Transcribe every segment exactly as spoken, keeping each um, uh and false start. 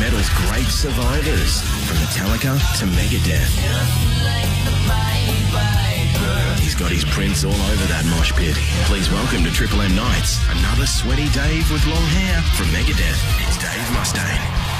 metal's great survivors, from Metallica to Megadeth. He's got his prints all over that mosh pit. Please welcome to Triple M Nights, another sweaty Dave with long hair. From Megadeth, it's Dave Mustaine.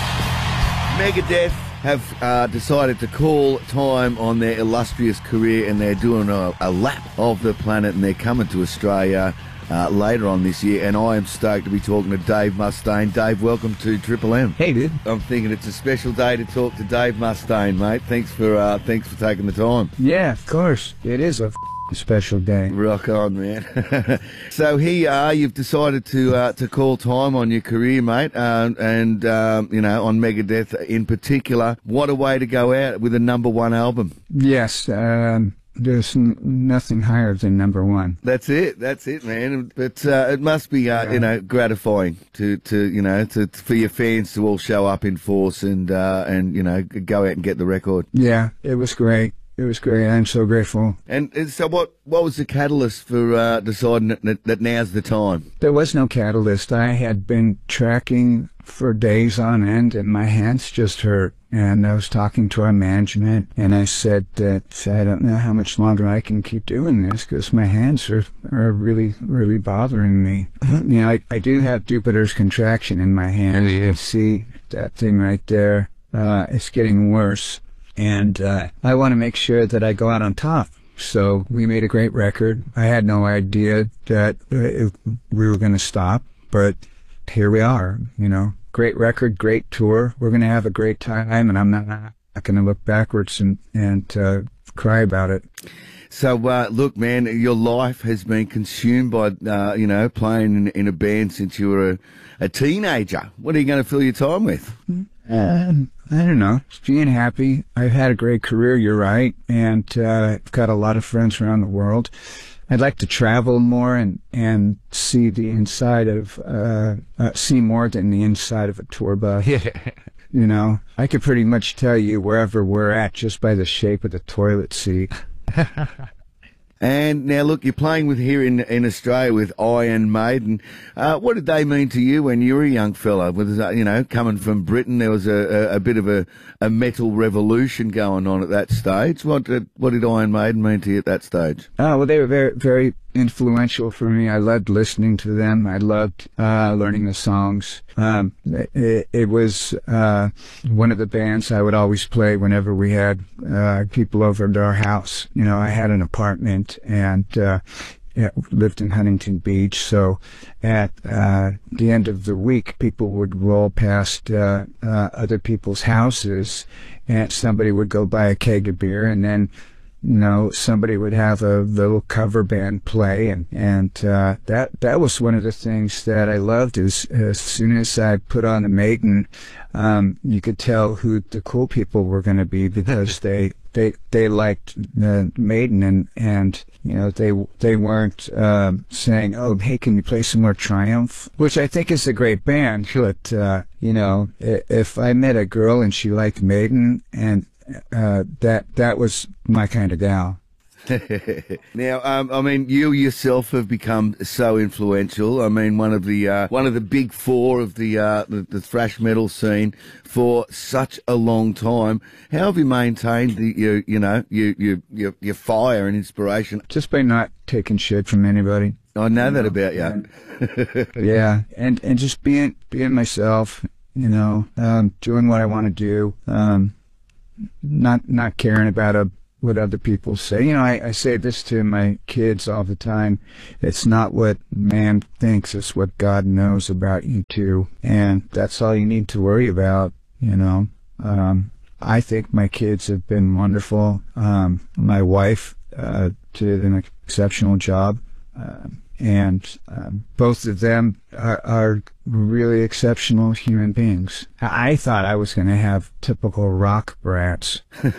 Megadeth have uh, decided to call time on their illustrious career, and they're doing a, a lap of the planet, and they're coming to Australia uh, later on this year, and I am stoked to be talking to Dave Mustaine. Dave, welcome to Triple M. Hey, dude. I'm thinking it's a special day to talk to Dave Mustaine, mate. Thanks for uh, thanks for taking the time. Yeah, of course. It is a special day. Rock on, man. So here you are. You've decided to uh, to call time on your career, mate, uh, and um, you know, on Megadeth in particular. What a way to go out with a number one album. Yes, um, there's n- nothing higher than number one. That's it. That's it, man. But uh, it must be, uh, yeah. you know, gratifying to, to you know, to for your fans to all show up in force and uh, and you know, go out and get the record. Yeah, it was great. It was great. I'm so grateful. And, and so what, what was the catalyst for uh, deciding that, that now's the time? There was no catalyst. I had been tracking for days on end, and my hands just hurt. And I was talking to our management, and I said that I don't know how much longer I can keep doing this because my hands are, are really, really bothering me. You know, I, I do have Jupiter's contraction in my hand. You see that thing right there? Uh, it's getting worse. And uh, I want to make sure that I go out on top. So we made a great record. I had no idea that uh, we were going to stop, but here we are, you know. Great record, great tour. We're going to have a great time, and I'm not, not going to look backwards and, and uh, cry about it. So, uh, look, man, your life has been consumed by, uh, you know, playing in, in a band since you were a, a teenager. What are you going to fill your time with? Uh, I don't know. Just being happy. I've had a great career, you're right, and uh, I've got a lot of friends around the world. I'd like to travel more and, and see the inside of, uh, uh, see more than the inside of a tour bus. You know, I could pretty much tell you wherever we're at just by the shape of the toilet seat. And now, look, you're playing with here in in Australia with Iron Maiden. Uh, what did they mean to you when you were a young fella? With uh, you know, coming from Britain, there was a, a, a bit of a, a metal revolution going on at that stage. What did what did Iron Maiden mean to you at that stage? Oh well, they were very very influential for me. I loved listening to them. I loved uh, learning the songs. Um, it, it was uh, one of the bands I would always play whenever we had uh, people over at our house. You know, I had an apartment and uh, yeah, lived in Huntington Beach. So at uh, the end of the week, people would roll past uh, uh, other people's houses, and somebody would go buy a keg of beer, and then you know, somebody would have a little cover band play, and and uh, that that was one of the things that I loved. Is as soon as I put on the Maiden, um, you could tell who the cool people were going to be because they they they liked the Maiden, and and you know they they weren't uh, saying, oh, hey, can you play some more Triumph, which I think is a great band. But uh, you know, if I met a girl and she liked Maiden, and Uh, that that was my kind of gal. Now, um, I mean, you yourself have become so influential. I mean, one of the uh, one of the big four of the, uh, the the thrash metal scene for such a long time. How have you maintained the you you know you you your, your fire and inspiration? Just by not taking shit from anybody. I know you that know? about you. And, yeah, and and just being being myself. You know, um, doing what I want to do. Um, Not not caring about a, what other people say. You know, I, I say this to my kids all the time. It's not what man thinks, it's what God knows about you too. And that's all you need to worry about, you know. Um, I think my kids have been wonderful. Um, my wife uh, did an exceptional job. Uh, and um, both of them are, are really exceptional human beings. I thought I was going to have typical rock brats.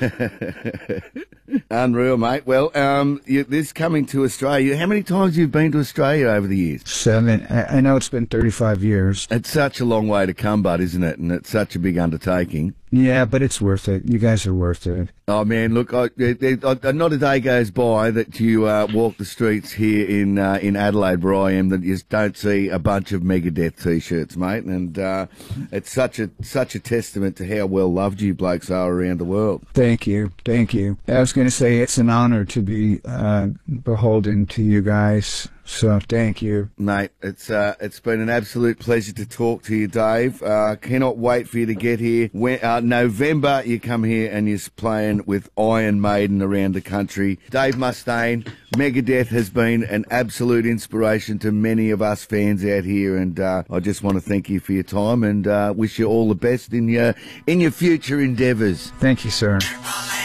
Unreal, mate. Well, um, you, this coming to Australia, how many times have you been to Australia over the years? Seven. I, I know it's been thirty-five years. It's such a long way to come, bud, isn't it? And it's such a big undertaking. Yeah, but it's worth it. You guys are worth it. Oh, man, look, I, I, I, not a day goes by that you uh, walk the streets here in uh, in Adelaide, where I am, that you don't see a bunch bunch of Megadeth T-shirts, mate, and uh, it's such a such a testament to how well loved you blokes are around the world. Thank you, thank you. I was going to say it's an honor to be uh, beholden to you guys. So thank you, mate. It's uh, it's been an absolute pleasure to talk to you, Dave. Uh, cannot wait for you to get here. When, uh, November, you come here and you're playing with Iron Maiden around the country. Dave Mustaine, Megadeth has been an absolute inspiration to many of us fans out here, and uh, I just want to thank you for your time and uh, wish you all the best in your in your future endeavours. Thank you, sir.